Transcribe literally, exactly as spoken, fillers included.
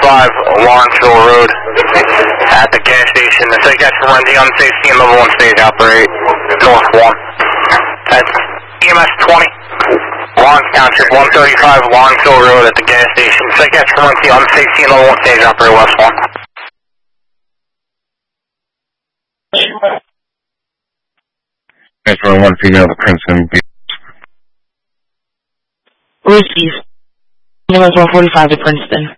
forty-five Lawrenceville Road at the gas station. The Psychiatric emergency unsafe scene level one stage operate north one. That's E M S twenty, Lawrence Township, one thirty-five Lawrenceville Road at the gas station. Psychiatric emergency unsafe scene level one stage operate west one. Transfer one female to Princeton. Receive. E M S one forty-five to Princeton.